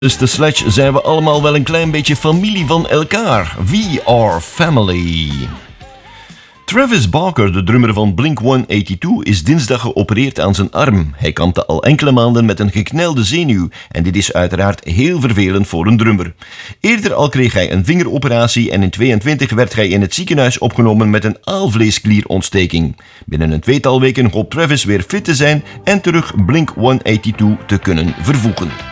Dus de Sledge zijn we allemaal wel een klein beetje familie van elkaar. We are family. Travis Barker, de drummer van Blink-182, is dinsdag geopereerd aan zijn arm. Hij kampte al enkele maanden met een geknelde zenuw en dit is uiteraard heel vervelend voor een drummer. Eerder al kreeg hij een vingeroperatie en in 2022 werd hij in het ziekenhuis opgenomen met een aalvleesklierontsteking. Binnen een tweetal weken hoopt Travis weer fit te zijn en terug Blink-182 te kunnen vervoegen.